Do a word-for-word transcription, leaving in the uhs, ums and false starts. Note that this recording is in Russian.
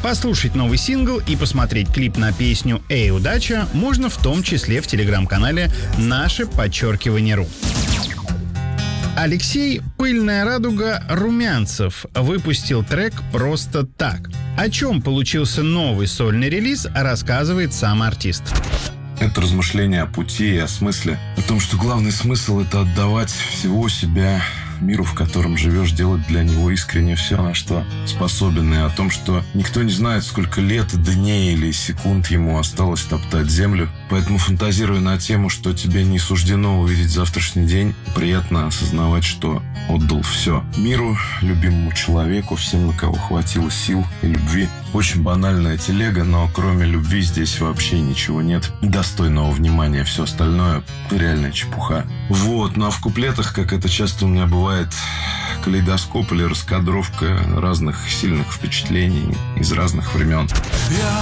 Послушать новый сингл и посмотреть клип на песню «Эй, удача» можно в том числе в телеграм-канале «Наше подчеркивание ру». Алексей «Пыльная радуга» Румянцев выпустил трек «Просто так». О чем получился новый сольный релиз, рассказывает сам артист. Это размышление о пути и о смысле. О том, что главный смысл — это отдавать всего себя миру, в котором живешь, делать для него искренне все, на что способен. И о том, что никто не знает, сколько лет, дней или секунд ему осталось топтать землю. Поэтому, фантазируя на тему, что тебе не суждено увидеть завтрашний день, приятно осознавать, что отдал все миру, любимому человеку, всем, на кого хватило сил и любви. Очень банальная телега, но кроме любви здесь вообще ничего нет достойного внимания. Все остальное реальная чепуха. Вот, ну а в куплетах, как это часто у меня бывает, калейдоскоп или раскадровка разных сильных впечатлений из разных времен.